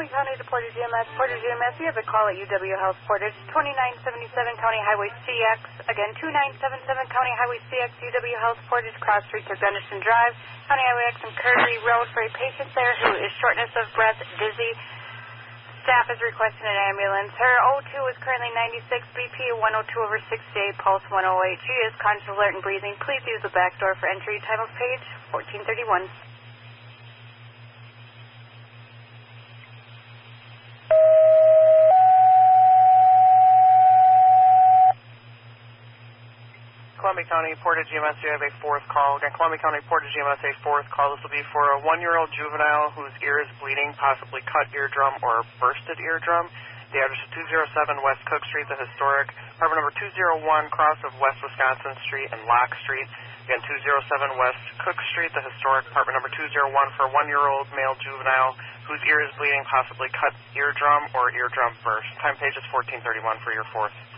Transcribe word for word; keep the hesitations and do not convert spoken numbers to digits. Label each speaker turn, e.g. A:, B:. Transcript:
A: Columbia County to Portage E M S. Portage E M S, you have a call at U W Health Portage, twenty-nine seventy-seven County Highway C X. Again, twenty-nine seventy-seven County Highway C X, U W Health Portage, cross street to Gunnison Drive, County Highway X and Curry Road for a patient there who is shortness of breath, dizzy. Staff is requesting an ambulance. Her O two is currently ninety-six, B P one oh two over sixty-eight, pulse one oh eight. She is conscious, alert, and breathing. Please use the back door for entry. Time of page fourteen thirty-one.
B: Columbia County Portage E M S, you have a fourth call. Again, Columbia County Portage E M S, a fourth call. This will be for a one-year-old juvenile whose ear is bleeding, possibly cut eardrum or bursted eardrum. The address is two oh seven West Cook Street, the historic. Apartment number two oh one, cross of West Wisconsin Street and Locke Street. Again, two oh seven West Cook Street, the historic. Apartment number two oh one for a one-year-old male juvenile whose ear is bleeding, possibly cut eardrum or eardrum burst. Time page is fourteen thirty-one for your fourth.